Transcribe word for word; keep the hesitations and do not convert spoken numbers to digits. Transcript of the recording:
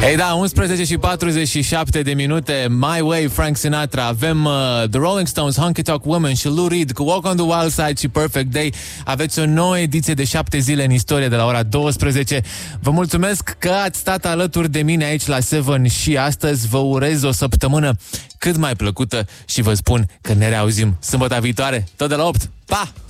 Ei da, unsprezece și patruzeci și șapte de minute. My Way, Frank Sinatra. Avem uh, The Rolling Stones, Honky Tonk Woman și Lou Reed cu Walk on the Wild Side și Perfect Day. Aveți o nouă ediție de șapte zile în istorie de la ora douăsprezece. Vă mulțumesc că ați stat alături de mine aici la Seven și astăzi vă urez o săptămână cât mai plăcută și vă spun că ne reauzim sâmbătă viitoare, tot de la opt. Pa!